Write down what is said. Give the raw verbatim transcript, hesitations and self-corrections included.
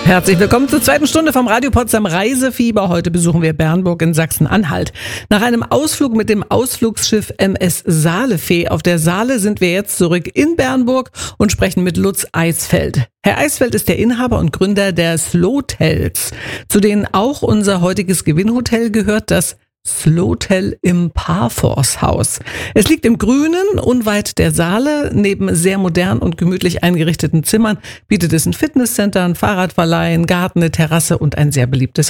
Herzlich willkommen zur zweiten Stunde vom Radio Potsdam Reisefieber. Heute besuchen wir Bernburg in Sachsen-Anhalt. Nach einem Ausflug mit dem Ausflugsschiff M S Saalefee auf der Saale sind wir jetzt zurück in Bernburg und sprechen mit Lutz Eisfeld. Herr Eisfeld ist der Inhaber und Gründer der Slotels, zu denen auch unser heutiges Gewinnhotel gehört, das Slotel im Parforce-Haus. Es liegt im Grünen, unweit der Saale. Neben sehr modern und gemütlich eingerichteten Zimmern bietet es ein Fitnesscenter, ein Fahrradverleih, einen Garten, eine Terrasse und ein sehr beliebtes